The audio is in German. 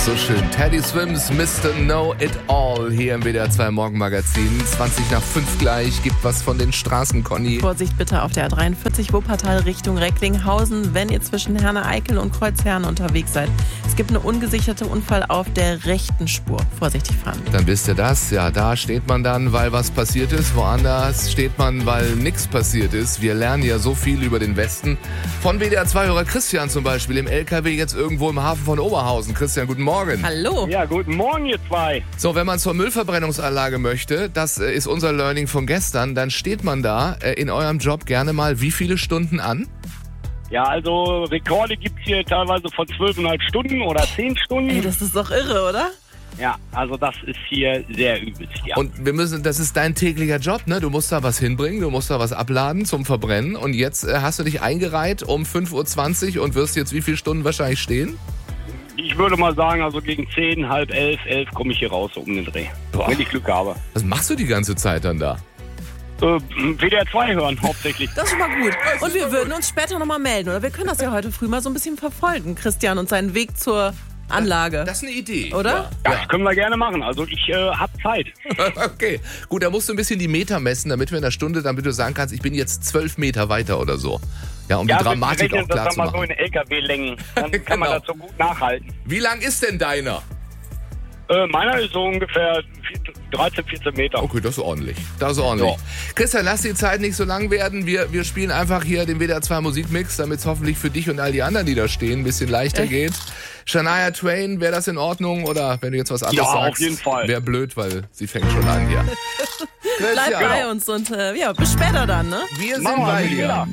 So schön. Teddy Swims, Mr. Know It All hier im WDR 2 Morgenmagazin. 20 nach 5 gleich. Gibt was von den Straßen, Conny. Vorsicht bitte auf der A43 Wuppertal Richtung Recklinghausen, wenn ihr zwischen Herne-Eickel und Kreuzherne unterwegs seid. Es gibt einen ungesicherten Unfall auf der rechten Spur. Vorsichtig fahren. Dann wisst ihr das. Ja, da steht man dann, weil was passiert ist. Woanders steht man, weil nichts passiert ist. Wir lernen ja so viel über den Westen. Von WDR 2-Hörer Christian zum Beispiel im LKW jetzt irgendwo im Hafen von Oberhausen. Christian, guten Morgen. Hallo. Ja, guten Morgen, ihr zwei. So, wenn man zur Müllverbrennungsanlage möchte, das ist unser Learning von gestern, dann steht man da in eurem Job gerne mal wie viele Stunden an? Ja, also Rekorde gibt es hier teilweise von 12,5 Stunden oder 10 Stunden. Ey, das ist doch irre, oder? Ja, also das ist hier sehr übelst, ja. Und das ist dein täglicher Job, ne? Du musst da was hinbringen, du musst da was abladen zum Verbrennen. Und jetzt hast du dich eingereiht um 5:20 Uhr und wirst jetzt wie viele Stunden wahrscheinlich stehen? Ich würde mal sagen, also gegen 10, halb 11 komme ich hier raus, so um den Dreh. Boah. Wenn ich Glück habe. Was machst du die ganze Zeit dann da? WDR 2 hören, hauptsächlich. Das ist schon mal gut. Und wir würden uns später nochmal melden, oder? Wir können das ja heute früh mal so ein bisschen verfolgen, Christian, und seinen Weg zur Anlage. Das ist eine Idee. Oder? Das können wir gerne machen. Also ich habe Zeit. Okay, gut, da musst du ein bisschen die Meter messen, damit wir in der Stunde, damit du sagen kannst, ich bin jetzt 12 Meter weiter oder so. Ja, um die Dramatik auch klar zu das dann mal so machen. in LKW-Längen. Dann kann man Genau. das so gut nachhalten. Wie lang ist denn deiner? Meiner ist so ungefähr 13, 14 Meter. Okay, das ist ordentlich. Das ist ordentlich. Ja. Christian, lass die Zeit nicht so lang werden. Wir spielen einfach hier den WDR 2 Musikmix, damit es hoffentlich für dich und all die anderen, die da stehen, ein bisschen leichter geht. Shania Twain, wäre das in Ordnung? Oder wenn du jetzt was anderes Ja, sagst? auf jeden Fall. Wäre blöd, weil sie fängt schon an hier. Bleib Christian, bei uns und bis später dann, ne? wir sind Machen wir bei wieder. dir.